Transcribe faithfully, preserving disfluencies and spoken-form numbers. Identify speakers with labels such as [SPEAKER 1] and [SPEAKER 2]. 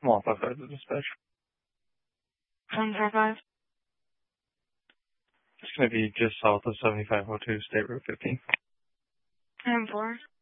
[SPEAKER 1] Small five five to dispatch.
[SPEAKER 2] seven five five.
[SPEAKER 1] It's going to be just south of seventy-five oh two State Route fifteen.
[SPEAKER 2] ten four.